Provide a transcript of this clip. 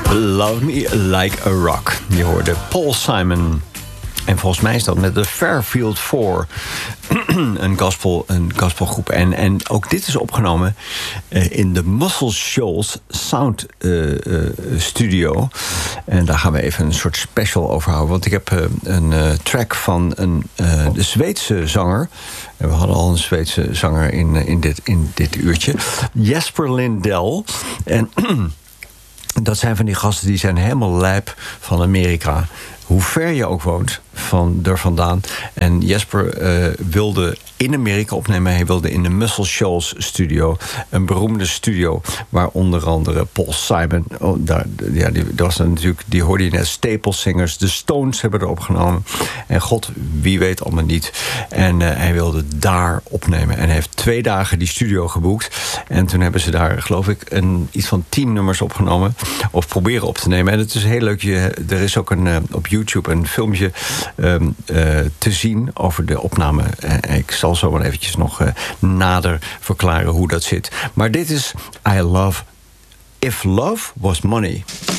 Love Me Like a Rock. Je hoorde Paul Simon. En volgens mij is dat met de Fairfield 4. een gospelgroep. En ook dit is opgenomen in de Muscle Shoals Sound Studio. En daar gaan we even een soort special over houden. Want ik heb een track van de Zweedse zanger. En we hadden al een Zweedse zanger in dit uurtje. Jesper Lindell. En dat zijn van die gasten die zijn helemaal lijp van Amerika. Hoe ver je ook woont er vandaan. En Jesper wilde in Amerika opnemen. Hij wilde in de Muscle Shoals studio. Een beroemde studio. Waar onder andere Paul Simon. Die hoorde je net. Staple Singers. De Stones hebben er opgenomen. En god, wie weet allemaal niet. En hij wilde daar opnemen. En hij heeft 2 dagen die studio geboekt. En toen hebben ze daar, geloof ik, iets van 10 nummers opgenomen. Of proberen op te nemen. En het is heel leuk. Er is ook op YouTube een filmpje te zien over de opname. Ik zal zo maar eventjes nog nader verklaren hoe dat zit. Maar dit is I Love If Love Was Money.